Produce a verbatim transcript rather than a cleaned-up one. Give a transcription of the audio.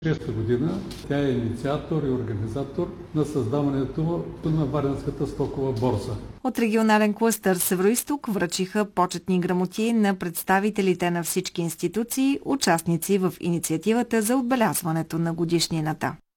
тридесета година тя е инициатор и организатор на създаването на Варненската стокова борса. От регионален клъстър Североизток връчиха почетни грамоти на представителите на всички институции, участници в инициативата за отбелязването на годишнината.